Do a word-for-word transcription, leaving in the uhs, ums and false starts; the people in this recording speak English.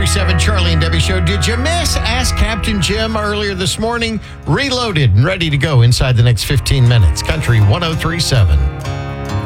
seven Charlie and Debbie Show. Did you miss Ask Captain Jim earlier this morning? Reloaded and ready to go inside the next fifteen minutes. Country one oh three point seven.